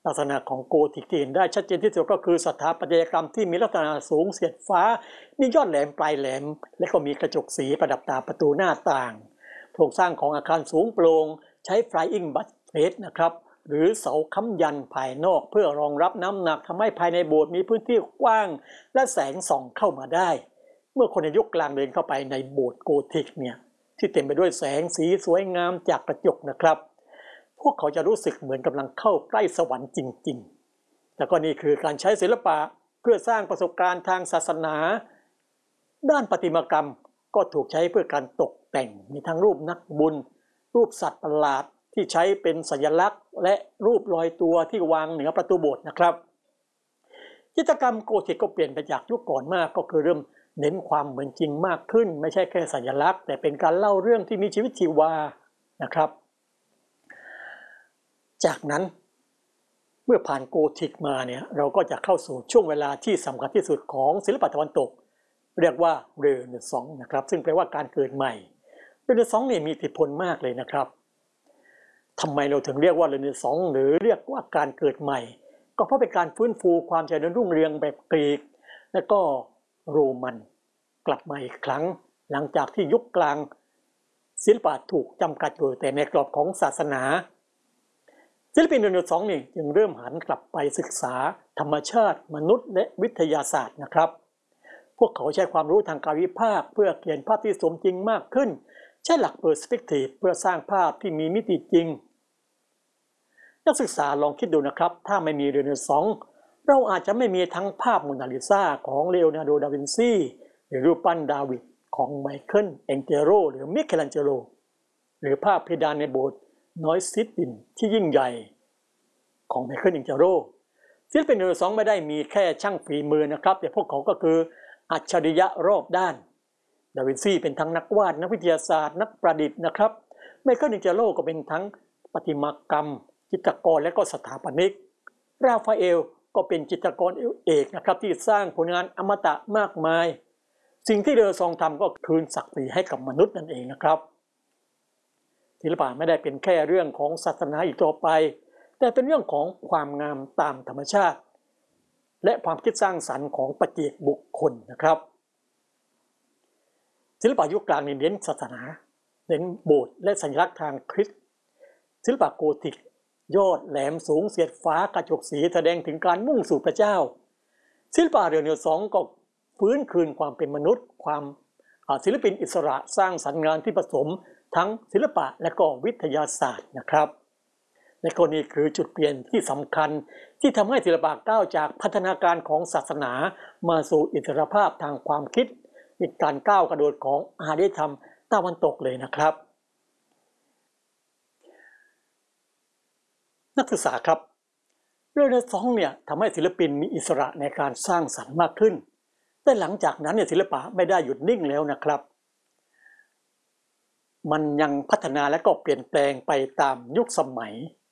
ลักษณะของโกธิกที่เห็นได้ชัดเจนที่สุดก็คือสถาปัตยกรรมที่มีลักษณะสูงเสียดฟ้ามียอดแหลมปลายแหลมและก็มีกระจกสีประดับตามประตูหน้าต่างโครงสร้างของอาคารสูงโปร่งใช้ flying buttress นะครับหรือเสาค้ำยันภายนอกเพื่อรองรับน้ำหนักทำให้ภายในโบสถ์มีพื้นที่กว้างและแสงส่องเข้ามาได้เมื่อคนในยุคกลางเดินเข้าไปในโบสถ์โกธิกเนี่ยที่เต็มไปด้วยแสงสีสวยงามจากกระจกนะครับพวกเขาจะรู้สึกเหมือนกำลังเข้าใกล้สวรรค์จริงๆแล้วก็นี่คือการใช้ศิลปะเพื่อสร้างประสบการณ์ทางศาสนาด้านประติมากรรมก็ถูกใช้เพื่อการตกแต่งมีทั้งรูปนักบุญรูปสัตว์ประหลาดที่ใช้เป็นสัญลักษณ์และรูปลอยตัวที่วางเหนือประตูโบสถ์นะครับจิตรกรรมโกธิกก็เปลี่ยนไปจากยุคก่อนมากก็คือเริ่มเน้นความเหมือนจริงมากขึ้นไม่ใช่แค่สัญลักษณ์แต่เป็นการเล่าเรื่องที่มีชีวิตชีวานะครับจากนั้นเมื่อผ่านโกธิกมาเนี่ยเราก็จะเข้าสู่ช่วงเวลาที่สำคัญที่สุดของศิลปะตะวันตกเรียกว่าเรเนซองส์นะครับซึ่งแปลว่าการเกิดใหม่เรเนซองส์เนี่ยมีอิทธิพลมากเลยนะครับทำไมเราถึงเรียกว่าเรเนซองส์หรือเรียกว่าการเกิดใหม่ก็เพราะเป็นการฟื้นฟูความเจริญรุ่งเรืองแบบกรีกและก็โรมันกลับมาอีกครั้งหลังจากที่ยุคกลางศิลปะถูกจำกัดอยู่แต่ในกรอบของศาสนาศิลปินเรเนซองส์นี่จึงเริ่มหันกลับไปศึกษาธรรมชาติมนุษย์และวิทยาศาสตร์นะครับพวกเขาใช้ความรู้ทางการวิพากษ์เพื่อเขียนภาพที่สมจริงมากขึ้นใช้หลัก Perspective เพื่อสร้างภาพที่มีมิติจริงนักศึกษาลองคิดดูนะครับถ้าไม่มีเรเนซองส์เราอาจจะไม่มีทั้งภาพโมนาลิซาของเลโอนาร์โด ดาวินซีหรือรูปปั้นดาวิดของไมเคิลแองเจโรหรือมิเคลันเจโรหรือภาพเพดานในโบสถ์น้อยซิตินที่ยิ่งใหญ่ของไมเคิลแองเจโรศิลปินเรเนซองส์ไม่ได้มีแค่ช่างฝีมือนะครับแต่พวกเขาก็คืออัจฉริยะรอบด้านดาวินซีเป็นทั้งนักวาดนักวิทยาศาสตร์นักประดิษฐ์นะครับไมเคิลแองเจโรก็เป็นทั้งประติมากรรมจิตรกรและก็สถาปนิกราฟาเอลก็เป็นจิตรกรเอกนะครับที่สร้างผลงานอมตะมากมายสิ่งที่เรเนซองส์ทำก็คืนศักดิ์ศรีให้กับมนุษย์นั่นเองนะครับศิลปะไม่ได้เป็นแค่เรื่องของศาสนาอีกต่อไปแต่เป็นเรื่องของความงามตามธรรมชาติและความคิดสร้างสรรค์ของปัจเจกบุคคลนะครับศิลปะยุคกลางเน้นศาสนาเน้นโบสถ์และสัญลักษณ์ทางคริสต์ศิลปะโกธิกยอดแหลมสูงเสียดฟ้ากระจกสีแสดงถึงการมุ่งสู่พระเจ้าศิลปะเรเนซองส์ก็ฟื้นคืนความเป็นมนุษย์ความศิลปินอิสระสร้างสรรค์งานที่ผสมทั้งศิลปะและก็วิทยาศาสตร์นะครับและก็นี่คือจุดเปลี่ยนที่สำคัญที่ทำให้ศิลปะก้าวจากพัฒนาการของศาสนามาสู่อิสรภาพทางความคิดเป็นการก้าวกระโดดของอารยธรรมตะวันตกเลยนะครับนักศึกษาครับเรเนซองส์เนี่ยทำให้ศิลปินมีอิสระในการสร้างสรรค์มากขึ้นแต่หลังจากนั้นเนี่ยศิลปะไม่ได้หยุดนิ่งแล้วนะครับมันยังพัฒนาและก็เปลี่ยนแปลงไปตามยุคสมัย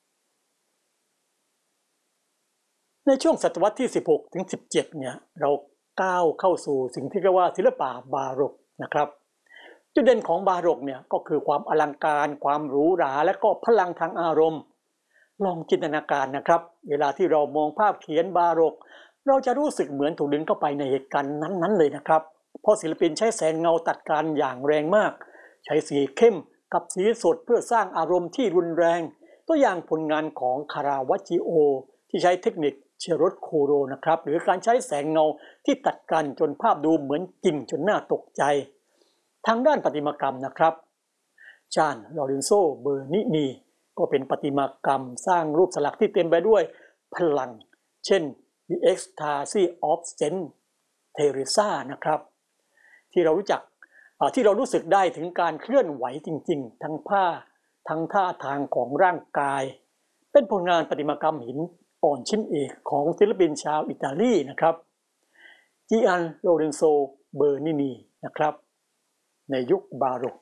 ในช่วงศตวรรษที่16ถึง17เนี่ยเราก้าวเข้าสู่สิ่งที่เรียกว่าศิลปะบาโรกนะครับจุดเด่นของบาโรกเนี่ยก็คือความอลังการความหรูหราและก็พลังทางอารมณ์ลองจินตนาการนะครับเวลาที่เรามองภาพเขียนบาโรกเราจะรู้สึกเหมือนถูกดึงเข้าไปในเหตุการณ์นั้นๆเลยนะครับเพราะศิลปินใช้แสงเงาตัดกันอย่างแรงมากใช้สีเข้มกับสีสดเพื่อสร้างอารมณ์ที่รุนแรงตัวอย่างผลงานของคาราวาจิโอที่ใช้เทคนิคเชโรสโคโรนะครับหรือการใช้แสงเงาที่ตัดกันจนภาพดูเหมือนจริงจนน่าตกใจทางด้านประติมากรรมนะครับจานลอเรนโซเบอร์นินีก็เป็นประติมากรรมสร้างรูปสลักที่เต็มไปด้วยพลังเช่น The Ecstasy of Saint Teresa นะครับที่เรารู้จักที่เรารู้สึกได้ถึงการเคลื่อนไหวจริงๆทั้งผ้าทั้งท่าทางของร่างกายเป็นผลงานประติมากรรมหินอ่อนชิ้นเอกของศิลปินชาวอิตาลีนะครับจิอันโลเรนโซเบอร์นินีนะครับในยุคบาโรก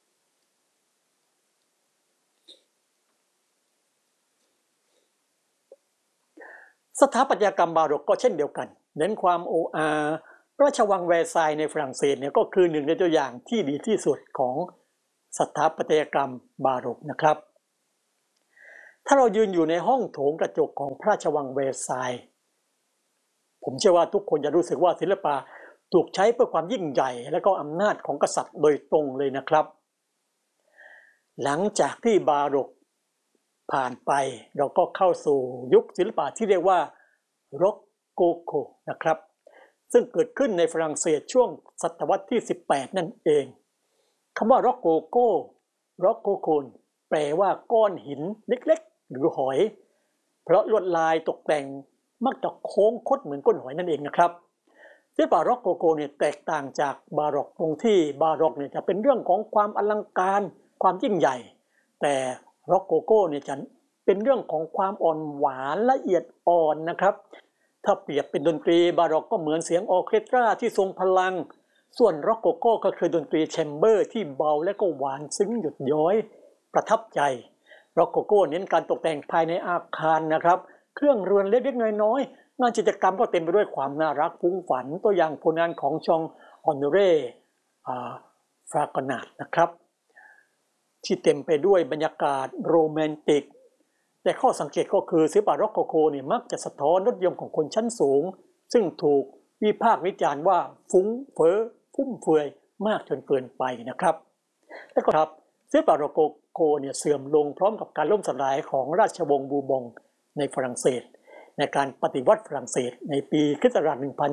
สถาปัตยกรรมบาโรกก็เช่นเดียวกันเน้นความโออาราชวังแวร์ซายน์ในฝรั่งเศสเนี่ยก็คือหนึ่งในตัวอย่างที่ดีที่สุดของสถาปัตยกรรมบาโรกนะครับถ้าเรายืนอยู่ในห้องโถงกระจกของพระราชวังเวร์ไซน์ผมเชื่อว่าทุกคนจะรู้สึกว่าศิลปะถูกใช้เพื่อความยิ่งใหญ่และก็อำนาจของกษัตริย์โดยตรงเลยนะครับหลังจากที่บาโรกผ่านไปเราก็เข้าสู่ยุคศิลปะที่เรียกว่าร็อกโกโกนะครับซึ่งเกิดขึ้นในฝรั่งเศสช่วงศตวรรษที่18นั่นเองคำว่าร็อกโกโกแปลว่าก้อนหินเล็กๆหรือหอยเพราะลวดลายตกแต่งมักจะโค้งคดเหมือนก้นหอยนั่นเองนะครับศิลปะร็อกโกโกเนี่ยแตกต่างจากบาร็อกตรงที่บาร็อกเนี่ยจะเป็นเรื่องของความอลังการความยิ่งใหญ่แต่ร็อกโกโกเนี่ยจะเป็นเรื่องของความอ่อนหวานละเอียดอ่อนนะครับถ้าเปรียบเป็นดนตรีบาร็อกก็เหมือนเสียงออร์เคสตราที่ทรงพลังส่วนร็อกโกโกก็คือดนตรีแชมเบอร์ที่เบาและก็หวานซึ้งหยดย้อยประทับใจร็อกโกโกเน้นการตกแต่งภายในอาคารนะครับเครื่องเรือนเล็กๆน้อยๆงานจิตรกรรมก็เต็มไปด้วยความน่ารักฟุ้งฝันตัวอย่างผลงานของชองออนเร่ฟรากอนาดนะครับที่เต็มไปด้วยบรรยากาศโรแมนติกแต่ข้อสังเกตก็คือศิลปะร็อกโกโกเนี่ยมักจะสะท้อนรสนิยมของคนชั้นสูงซึ่งถูกวิพากษ์วิจารณ์ว่าฟุ้งเฟ้อฟุ่มเฟือยมากจนเกินไปนะครับและก็ครับศิลปะร็อกโกเนี่ยเสื่อมลงพร้อมกับการล่มสลายของราชวงศ์บูบองในฝรั่งเศสในการปฏิวัติฝรั่งเศสในปีค.ศ.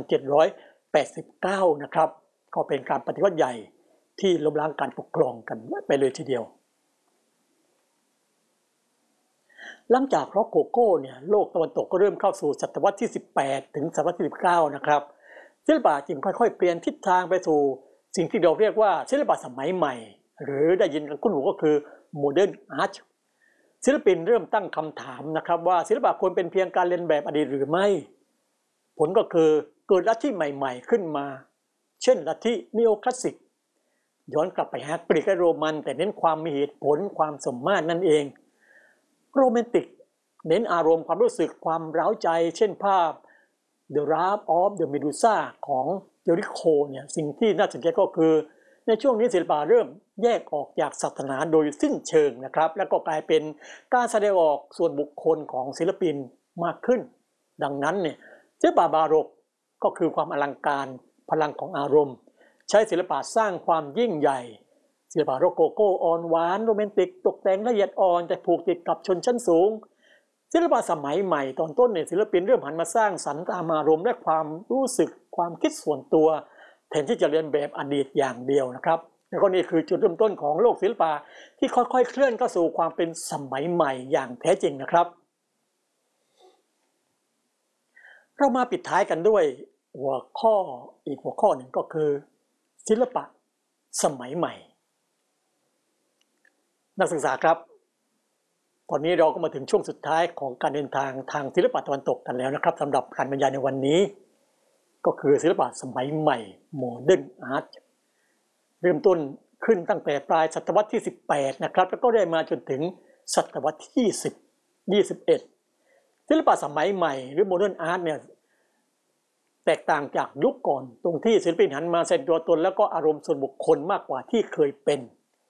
1789นะครับก็เป็นการปฏิวัติใหญ่ที่ล้มล้างการปกครองกันไปเลยทีเดียวหลังจากร็อกโกโก้เนี่ยโลกตะวันตกก็เริ่มเข้าสู่ศตวรรษที่18ถึงศตวรรษที่19นะครับศิลปะจึงค่อยๆเปลี่ยนทิศทางไปสู่สิ่งที่เราเรียกว่าศิลปะสมัยใหม่หรือได้ยินกันคุ้นหูก็คือโมเดิร์นอาร์ตศิลปินเริ่มตั้งคำถามนะครับว่าศิลปะควรเป็นเพียงการเลียนแบบอดีตหรือไม่ผลก็คือเกิดลัทธิใหม่ๆขึ้นมาเช่นลัทธินีโอคลาสสิกย้อนกลับไปหากรีกและโรมันแต่เน้นความมีเหตุผลความสมมาตรนั่นเองโรแมนติกเน้นอารมณ์ความรู้สึกความเร้าใจเช่นภาพ The Rape of the Medusa ของเจริโคเนี่ยสิ่งที่น่าสนใจก็คือในช่วงนี้ศิลปะเริ่มแยกออกจากศาสนาโดยสิ้นเชิงนะครับแล้วก็กลายเป็นการแสดงออกส่วนบุคคลของศิลปินมากขึ้นดังนั้นเนี่ยศิลปะบาโรกก็คือความอลังการพลังของอารมณ์ใช้ศิลปะสร้างความยิ่งใหญ่ศิลปะร็อกโกโกอ่อนหวานโรแมนติกตกแต่งละเอียดอ่อนแต่ผูกติดกับชนชั้นสูงศิลปะสมัยใหม่ตอนต้นเนี่ยศิลปินเริ่มหันมาสร้างสรรค์ตามอารมณ์และความรู้สึกความคิดส่วนตัวแทนที่จะเรียนแบบอดีตอย่างเดียวนะครับแล้วก็นี่คือจุดเริ่มต้นของโลกศิลปะที่ค่อยๆเคลื่อนเข้าสู่ความเป็นสมัยใหม่อย่างแท้จริงนะครับเรามาปิดท้ายกันด้วยหัวข้ออีกหัวข้อหนึ่งก็คือศิลปะสมัยใหม่นักศึกษาครับตอนนี้เราก็มาถึงช่วงสุดท้ายของการเดินทางศิลปะตะวันตกกันแล้วนะครับสำหรับการบรรยายในวันนี้ก็คือศิลปะสมัยใหม่โมเดิร์นอาร์ตเริ่มต้นขึ้นตั้งแต่ปลายศตวรรษที่18นะครับแล้วก็ได้มาจนถึงศตวรรษที่20 21ศิลปะสมัยใหม่หรือโมเดิร์นอาร์ตเนี่ยแตกต่างจากยุคก่อนตรงที่ศิลปินหันมาแสดงตัวตนแล้วก็อารมณ์ส่วนบุคคลมากกว่าที่เคยเป็น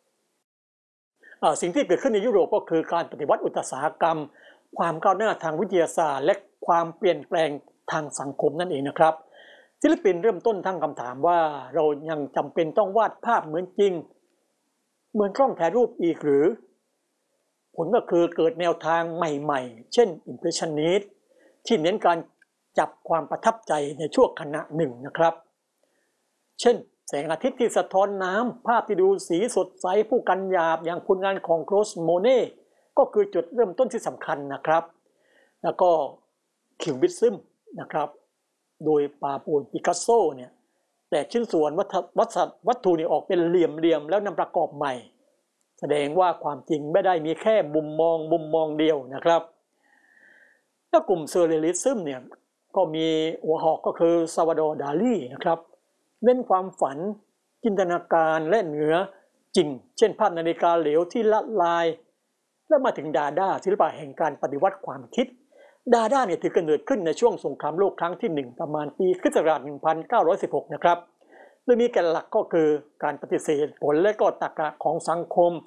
สิ่งที่เกิดขึ้นในยุโรปก็คือการปฏิวัติอุตสาหกรรมความก้าวหน้าทางวิทยาศาสตร์และความเปลี่ยนแปลงทางสังคมนั่นเองนะครับศิลปินเริ่มต้นตั้งคำถามว่าเรายังจำเป็นต้องวาดภาพเหมือนจริงเหมือนกล้องถ่ายรูปอีกหรือผลก็คือเกิดแนวทางใหม่ๆเช่น Impressionist ที่เน้นการจับความประทับใจในช่วงขณะหนึ่งนะครับเช่นแสงอาทิตย์ที่สะท้อนน้ำภาพที่ดูสีสดใสผู้กันหยาบอย่างผลงานของโคลสโมเน่ก็คือจุดเริ่มต้นที่สำคัญนะครับแล้วก็คิวบิซึมนะครับโดยปาโปลปิกัสโซเนี่ยแต่ชิ้นส่วนวัตถุนี่ออกเป็นเหลี่ยมแล้วนำประกอบใหม่แสดงว่าความจริงไม่ได้มีแค่มุมมองเดียวนะครับแล้วกลุ่มเซอร์เรียลิซึมเนี่ยก็มีหัวหอกก็คือซาวาดอร์ ดาลีนะครับเน้นความฝันจินตนาการและเหนือจริงเช่นภาพนาฬิกาเหลวที่ละลายและมาถึงดาด้าศิลปะแห่งการปฏิวัติความคิดดาด้าเนี่ยถือกำเนิดขึ้นในช่วงสงครามโลกครั้งที่1ประมาณปีค.ศ. 1916นะครับโดยมีแกนหลักก็คือการปฏิเสธผลและก็ตรรกะของสังคม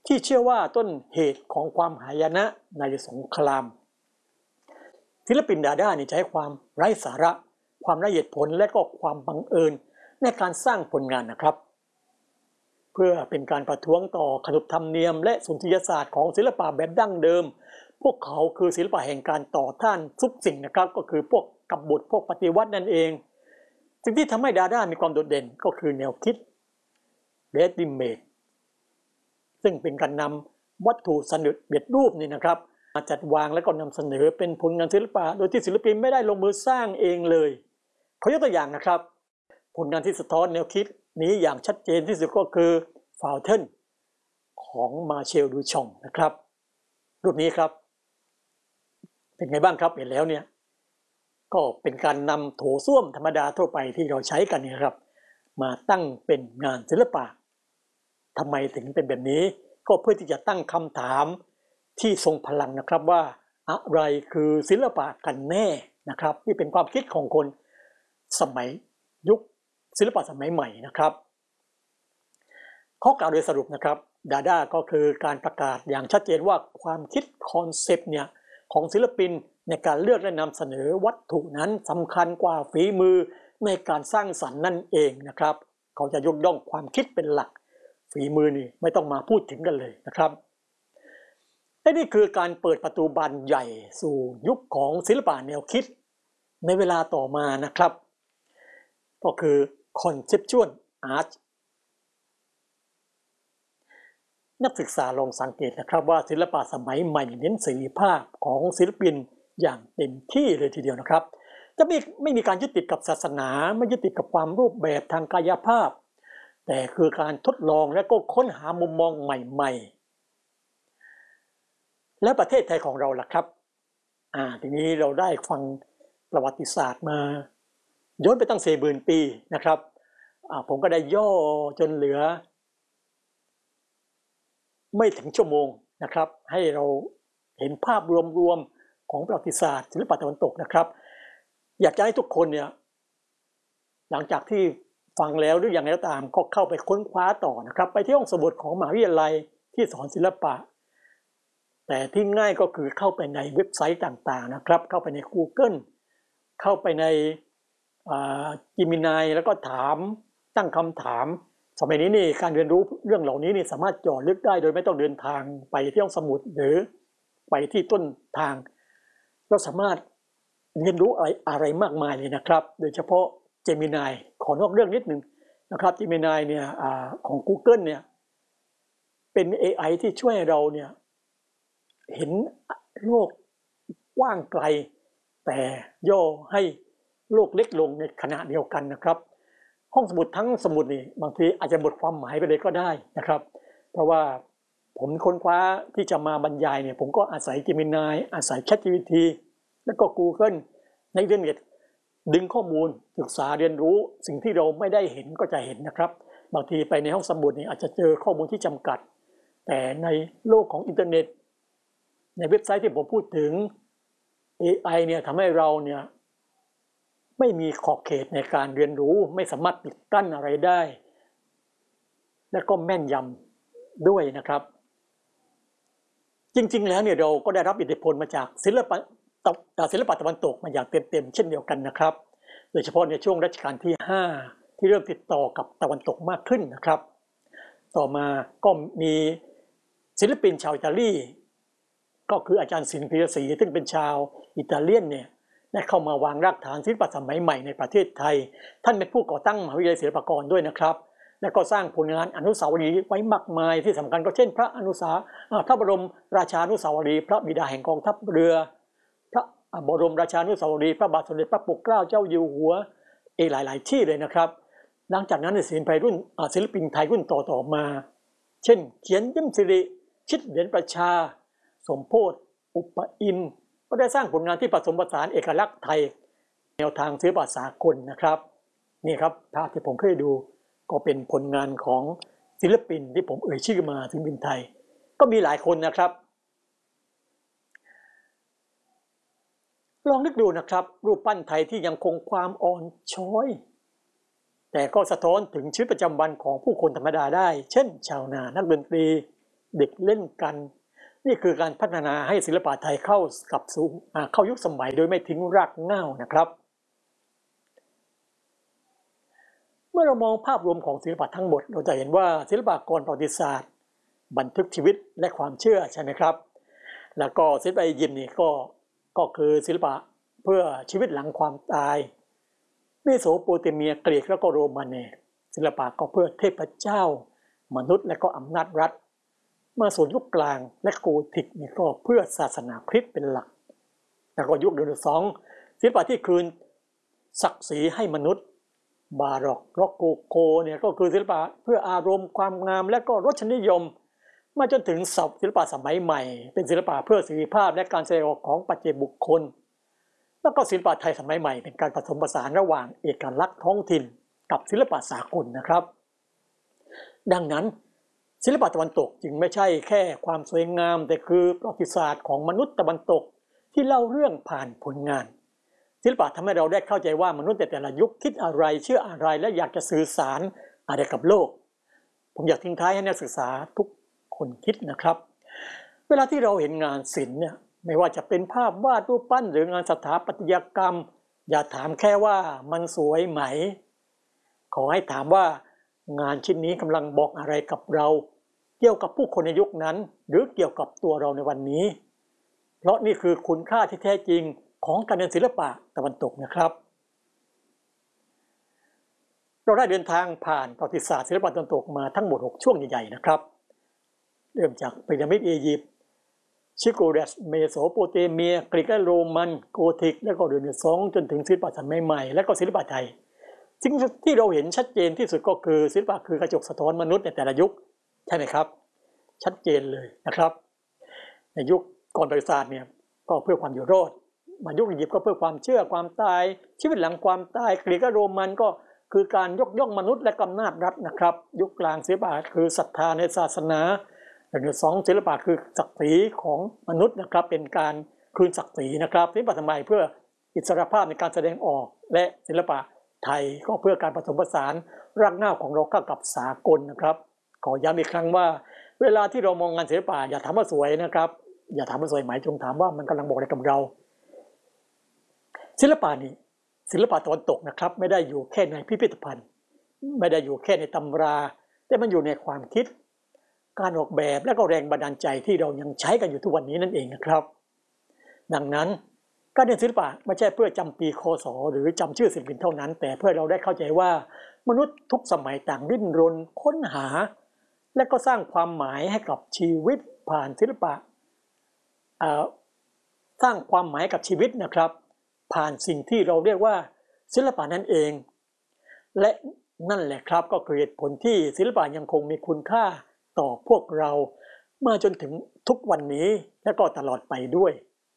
ที่เชื่อว่าต้นเหตุของความหายนะในสงครามศิลปินดาด้านี่ใช้ความไร้สาระความไร้เหตุผลและก็ความบังเอิญในการสร้างผลงานนะครับเพื่อเป็นการประท้วงต่อขนบธรรมเนียมและสุนทรียศาสตร์ของศิลปะแบบดั้งเดิมพวกเขาคือศิลปะแห่งการต่อต้านทุกสิ่งนะครับก็คือพวกกบฏพวกปฏิวัตินั่นเองสิ่งที่ทำให้ดาด้ามีความโดดเด่นก็คือแนวคิด ready made ซึ่งเป็นการนำวัตถุสำเร็จรูปนี่นะครับมาจัดวางและก็นำเสนอเป็นผลงานศิลปะโดยที่ศิลปินไม่ได้ลงมือสร้างเองเลยขอยกตัวอย่างนะครับผลงานที่สะท้อนแนวคิดนี้อย่างชัดเจนที่สุดก็คือ Fountain ของมาเชล ดูชองนะครับรูปนี้ครับเป็นไงบ้างครับเห็นแล้วเนี่ยก็เป็นการนำโถส้วมธรรมดาทั่วไปที่เราใช้กันนี่ครับมาตั้งเป็นงานศิลปะทำไมถึงเป็นแบบนี้ก็เพื่อที่จะตั้งคำถามที่ทรงพลังนะครับว่าอะไรคือศิลปะกันแน่นะครับที่เป็นความคิดของคนสมัยยุคศิลปะสมัยใหม่นะครับข้อกล่าวโดยสรุปนะครับดาด้าก็คือการประกาศอย่างชัดเจนว่าความคิดคอนเซปต์เนี่ยของศิลปินในการเลือกและนำเสนอวัตถุนั้นสำคัญกว่าฝีมือในการสร้างสรรค์นั่นเองนะครับเขาจะยกย่องความคิดเป็นหลักฝีมือนี่ไม่ต้องมาพูดถึงกันเลยนะครับและนี่คือการเปิดประตูบานใหญ่สู่ยุคของศิลปะแนวคิดในเวลาต่อมานะครับก็คือ Conceptual Art นักศึกษาลองสังเกตนะครับว่าศิลปะสมัยใหม่เน้นเสรีภาพของศิลปินอย่างเต็มที่เลยทีเดียวนะครับจะไม่มีการยึดติดกับศาสนาไม่ยึดติดกับความรูปแบบทางกายภาพแต่คือการทดลองและก็ค้นหามุมมองใหม่ๆและประเทศไทยของเราล่ะครับทีนี้เราได้ฟังประวัติศาสตร์มาย้อนไปตั้ง40,000 ปีนะครับผมก็ได้ย่อจนเหลือไม่ถึงชั่วโมงนะครับให้เราเห็นภาพรวมๆของประวัติศาสตร์ศิลปะตะวันตกนะครับอยากจะให้ทุกคนเนี่ยหลังจากที่ฟังแล้วหรืออย่างไรก็ตามก็เข้าไปค้นคว้าต่อนะครับไปที่ห้องสมุดของมหาวิทยาลัยที่สอนศิลปะแต่ที่ง่ายก็คือเข้าไปในเว็บไซต์ต่างๆนะครับเข้าไปใน Google เข้าไปในGemini แล้วก็ตั้งคำถามสมัยนี้นี่การเรียนรู้เรื่องเหล่านี้นี่สามารถเจาะลึกได้โดยไม่ต้องเดินทางไปที่ห้องสมุดหรือไปที่ต้นทางเราสามารถเรียนรู้อะไรมากมายเลยนะครับโดยเฉพาะ Gemini ขอนอกเรื่องนิดนึงนะครับ Gemini เนี่ยของ Google เนี่ยเป็น AI ที่ช่วยเราเนี่ยเห็นโลกกว้างไกลแต่ย่อให้โลกเล็กลงในขณะเดียวกันนะครับห้องสมุดทั้งสมุดนี่บางทีอาจจะหมดความหมายไปเลยก็ได้นะครับเพราะว่าผมค้นคว้าที่จะมาบรรยายเนี่ยผมก็อาศัย Gemini อาศัย ChatGPT แล้วก็ Google ในอินเทอร์เน็ตดึงข้อมูลศึกษาเรียนรู้สิ่งที่เราไม่ได้เห็นก็จะเห็นนะครับบางทีไปในห้องสมุดนี่อาจจะเจอข้อมูลที่จำกัดแต่ในโลกของอินเทอร์เน็ตในเว็บไซต์ที่ผมพูดถึง AI เนี่ยทำให้เราเนี่ยไม่มีขอบเขตในการเรียนรู้ไม่สามารถปิดกั้นอะไรได้และก็แม่นยำด้วยนะครับจริงๆแล้วเนี่ยเราก็ได้รับอิทธิพลมาจากศิลปะตะวันตกมาอย่างเต็มๆเช่นเดียวกันนะครับโดยเฉพาะในช่วงรัชกาลที่5ที่เริ่มติดต่อกับตะวันตกมากขึ้นนะครับต่อมาก็มีศิลปินชาวอิตาลีก็คืออาจารย์ศิลป์ พีระศรีซึ่งเป็นชาวอิตาเลียนเนี่ยได้เข้ามาวางรากฐานศิลปะสมัยใหม่ในประเทศไทยท่านเป็นผู้ก่อตั้งมหาวิทยาลัยศิลปากรด้วยนะครับและก็สร้างผลงานอนุสาวรีย์ไว้มากมายที่สำคัญก็เช่นพระบรมราชานุสาวรีย์พระบิดาแห่งกองทัพเรือพระบรมราชานุสาวรีย์พระบาทสมเด็จพระปกเกล้าเจ้าอยู่หัวหลายๆที่เลยนะครับหลังจากนั้นศิลปินไทยรุ่นต่อมาเช่นเขียนยิ้มสิริชิดเหรียญประชาสมโพธิอุปอินทร์ก็ได้สร้างผลงานที่ผสมผสานเอกลักษณ์ไทยแนวทางศิลปะสากลนะครับนี่ครับภาพที่ผมเคยดูก็เป็นผลงานของศิลปินที่ผมเอ่ยชื่อมาศิลปินไทยก็มีหลายคนนะครับลองนึกดูนะครับรูปปั้นไทยที่ยังคงความอ่อนช้อยแต่ก็สะท้อนถึงชีวิตประจำวันของผู้คนธรรมดาได้เช่นชาวนานักดนตรีเด็กเล่นกันนี่คือการพัฒนาให้ศิลปะไทยเข้ายุคสมัยโดยไม่ทิ้งรากเหง้านะครับเมื่อเรามองภาพรวมของศิลปะทั้งหมดเราจะเห็นว่าศิลปากรประวัติศาสตร์บันทึกชีวิตและความเชื่อใช่ไหมครับแล้วก็ศิลปะอียิปต์นี่ก็คือศิลปะเพื่อชีวิตหลังความตายเมโสโปเตเมียกรีกแล้วก็โรมันเนี่ยศิลปะก็เพื่อเทพเจ้ามนุษย์และก็อำนาจรัฐมาส่วนยุคกลางและโกธิกนี่ก็เพื่อศาสนาคริสต์เป็นหลักแล้วก็ยุคเรเนซองส์ศิลปะที่คืนศักดิ์ศรีให้มนุษย์บาร็อกร็อกโกเนี่ยก็คือศิลปะเพื่ออารมณ์ความงามและก็รสนิยมมาจนถึงศิลปะสมัยใหม่เป็นศิลปะเพื่อเสรีภาพและการแสดงออกของปัจเจกบุคคลแล้วก็ศิลปะไทยสมัยใหม่เป็นการผสมผสานระหว่างเอกลักษณ์ท้องถิ่นกับศิลปะสากลนะครับดังนั้นศิลปะตะวันตกจึงไม่ใช่แค่ความสวยงามแต่คือประวัติศาสตร์ของมนุษย์ตะวันตกที่เล่าเรื่องผ่านผลงานศิลปะทำให้เราได้เข้าใจว่ามนุษย์แต่ละยุคคิดอะไรเชื่ออะไรและอยากจะสื่อสารอะไรกับโลกผมอยากทิ้งท้ายให้นักศึกษาทุกคนคิดนะครับเวลาที่เราเห็นงานศิลป์เนี่ยไม่ว่าจะเป็นภาพวาดรูปปั้นหรืองานสถาปัตยกรรมอย่าถามแค่ว่ามันสวยไหมขอให้ถามว่างานชิ้นนี้กำลังบอกอะไรกับเราเกี่ยวกับผู้คนในยุคนั้นหรือเกี่ยวกับตัวเราในวันนี้เพราะนี่คือคุณค่าที่แท้จริงของการเรียนศิลปะตะวันตกนะครับเราได้เดินทางผ่านประวัติศาสตร์ศิลปะตะวันตกมาทั้งหมด6ช่วงใหญ่ๆนะครับเริ่มจากพีระมิดอียิปต์ชิโกเรสเมโสโปเตเมียกรีกและโรมันโกธิกและก็เรเนซองส์จนถึงศิลปะสมัยใหม่และก็ศิลปะไทยสิ่งที่เราเห็นชัดเจนที่สุดก็คือศิลปะคือกระจกสะท้อนมนุษย์ในแต่ละยุคใช่ไหมครับชัดเจนเลยนะครับในยุคก่อนประวัติศาสตร์เนี่ยก็เพื่อความอยู่รอดมายุคอียิปต์ก็เพื่อความเชื่อความตายชีวิตหลังความตายกรีกและโรมันก็คือการยกย่องมนุษย์และอำนาจรัฐนะครับยุคกลางศิลปะคือศรัทธาในศาสนาเรื่องสองศิลปะคือศักดิ์ศรีของมนุษย์นะครับเป็นการคืนศักดิ์ศรีนะครับศิลปะสมัยเพื่ออิสรภาพในการแสดงออกและศิลปะไทยก็เพื่อการผสมผสานรากเหง้าของเราเข้ากับสากลนะครับขอย้ำอีกครั้งว่าเวลาที่เรามองงานศิลปะอย่าถามว่าสวยนะครับอย่าถามว่าสวยไหมจงถามว่ามันกำลังบอกอะไรกับเราศิลปะนี้ศิลปะตะวันตกนะครับไม่ได้อยู่แค่ในพิพิธภัณฑ์ไม่ได้อยู่แค่ในตำราแต่มันอยู่ในความคิดการออกแบบและก็แรงบันดาลใจที่เรายังใช้กันอยู่ทุกวันนี้นั่นเองนะครับดังนั้นการเรียนศิลปะไม่ใช่เพื่อจำปีคศหรือจำชื่อศิลปินเท่านั้นแต่เพื่อเราได้เข้าใจว่ามนุษย์ทุกสมัยต่างดิ้นรนค้นหาและก็สร้างความหมายให้กับชีวิตผ่านศิลปะสร้างความหมายกับชีวิตนะครับผ่านสิ่งที่เราเรียกว่าศิลปะนั่นเองและนั่นแหละครับก็คือเหตุผลที่ศิลปะยังคงมีคุณค่าต่อพวกเรามาจนถึงทุกวันนี้และก็ตลอดไปด้วย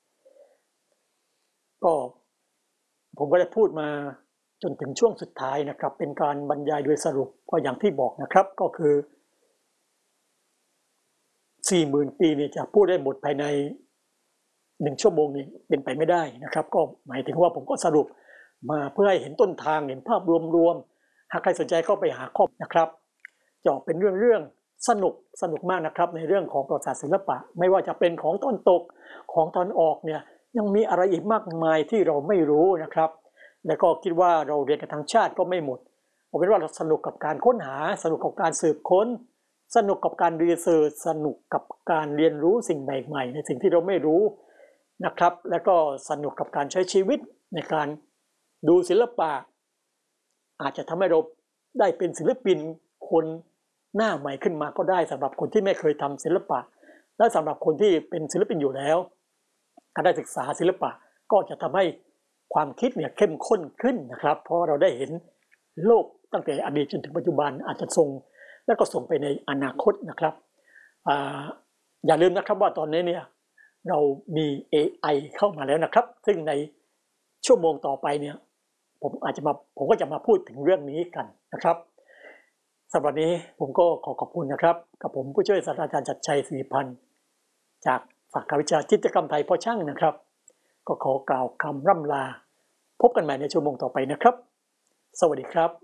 ก็ผมก็ได้พูดมาจนถึงช่วงสุดท้ายนะครับเป็นการบรรยายโดยสรุปก็อย่างที่บอกนะครับก็คือ 40,000 ปีเนี่ยจะพูดได้หมดภายใน1ชั่วโมงนี้เป็นไปไม่ได้นะครับก็หมายถึงว่าผมก็สรุปมาเพื่อให้เห็นต้นทางเห็นภาพรวมๆหากใครสนใจก็ไปหาข้อมูลนะครับจะเป็นเรื่องสนุกมากนะครับในเรื่องของประวัติศาสตร์ศิลปะไม่ว่าจะเป็นของตะวันตกของตะวันออกเนี่ยยังมีอะไรอีกมากมายที่เราไม่รู้นะครับและก็คิดว่าเราเรียนกันทั้งชาติก็ไม่หมดเอาเป็นว่าเราสนุกกับการค้นหาสนุกกับการสืบค้นสนุกกับการรีเสิร์ชสนุกกับการเรียนรู้สิ่งใหม่ๆในสิ่งที่เราไม่รู้นะครับแล้วก็สนุกกับการใช้ชีวิตในการดูศิลปะอาจจะทำให้เราได้เป็นศิลปินคนหน้าใหม่ขึ้นมาก็ได้สำหรับคนที่ไม่เคยทำศิลปะและสำหรับคนที่เป็นศิลปินอยู่แล้วการได้ศึกษาศิลปะก็จะทำให้ความคิดเนี่ยเข้มข้นขึ้นนะครับเพราะเราได้เห็นโลกตั้งแต่อดีตจนถึงปัจจุบันอาจจะส่งและก็ส่งไปในอนาคตนะครับอย่าลืมนะครับว่าตอนนี้เนี่ยเรามี AI เข้ามาแล้วนะครับซึ่งในชั่วโมงต่อไปเนี่ยผมก็จะมาพูดถึงเรื่องนี้กันนะครับสำหรับวันนี้ผมก็ขอขอบคุณนะครับกับผมผู้ช่วยศาสตราจารย์ชัดชัย ศรีพันธ์จากสาขาวิชาจิตรกรรมไทยพ่อช่างนะครับก็ขอกล่าวคำร่ำลาพบกันใหม่ในชั่วโมงต่อไปนะครับสวัสดีครับ